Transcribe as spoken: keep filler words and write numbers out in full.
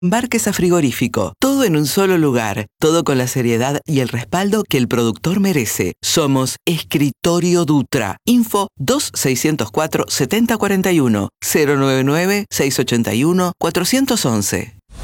Barquesa Frigorífico, todo en un solo lugar, todo con la seriedad y el respaldo que el productor merece. Somos Escritorio Dutra. Info dos seis cero cuatro, siete cero cuatro uno, cero nueve nueve, seis ocho uno, cuatro uno uno.